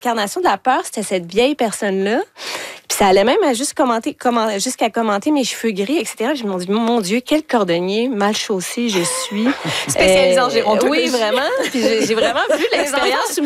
l'incarnation de la peur, c'était cette vieille personne-là. Puis ça allait même jusqu'à commenter mes cheveux gris, etc. Je me dis, mon Dieu, quel cordonnier mal chaussé je suis. Spécialisé en gérontologie. Oui, vraiment. Puis j'ai vraiment vu l'expérience